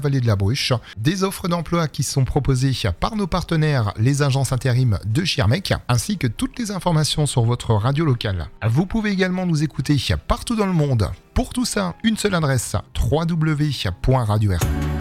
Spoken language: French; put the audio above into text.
Vallée de la Bruche, des offres d'emploi qui sont proposées par nos partenaires, les agences intérim de Schirmeck, ainsi que toutes les informations sur votre radio locale. Vous pouvez également nous écouter partout dans le monde. Pour tout ça, une seule adresse, www.radio-r.